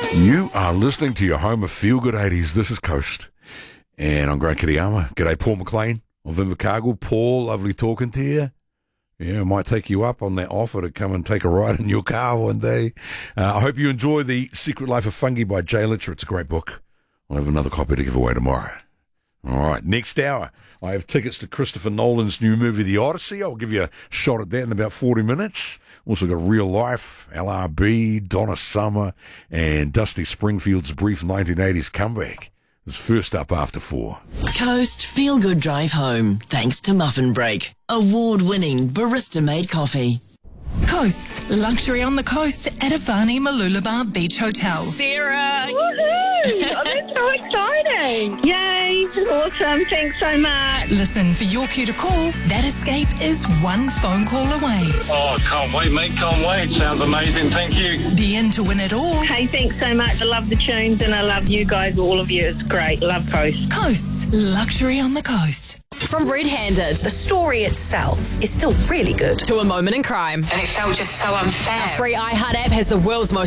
You are listening to your home of Feel Good 80s. This is Coast. And I'm Grant Kiriyama. G'day, Paul McLean of Invercargill. Paul, lovely talking to you. Yeah, I might take you up on that offer to come and take a ride in your car one day. I hope you enjoy The Secret Life of Fungi by Jay Litcher. It's a great book. I'll have another copy to give away tomorrow. All right, next hour, I have tickets to Christopher Nolan's new movie, The Odyssey. I'll give you a shot at that in about 40 minutes. Also got Real Life, LRB, Donna Summer, and Dusty Springfield's brief 1980s comeback. It's first up after 4. Coast Feel Good Drive Home, thanks to Muffin Break. Award-winning barista-made coffee. Coast, luxury on the coast at Avani Mooloolaba Beach Hotel. Sarah! Woohoo! Oh, that's so exciting! Yay! Awesome! Thanks so much. Listen for your cue to call. That escape is one phone call away. Oh, can't wait, mate. Can't wait. Sounds amazing. Thank you. Be in to win it all. Hey, thanks so much. I love the tunes and I love you guys, all of you. It's great. Love Coast. Coast, luxury on the coast. From Red Handed The story itself is still really good. to A Moment in Crime, And it felt just so unfair. free iHeart app has the world's most